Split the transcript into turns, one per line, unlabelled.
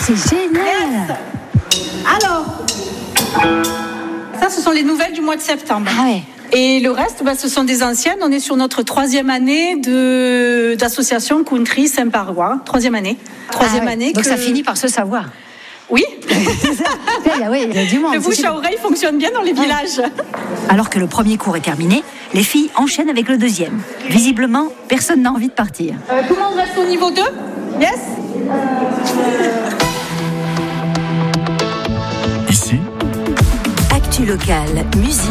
c'est génial.
Yes. Alors, ça, ce sont les nouvelles du mois de septembre.
Ah ouais.
Et le reste, ce sont des anciennes. On est sur notre 3e année d'association Country Saint-Parois. 3e année. Année.
Donc ça finit par se savoir.
Oui.
Oui, il y a du monde.
Le bouche à oreille fonctionne bien dans les villages.
Alors que le premier cours est terminé, les filles enchaînent avec le deuxième. Visiblement, personne n'a envie de partir.
Tout le monde reste au niveau 2 ? Yes ?
Ici,
Actu locale, musique.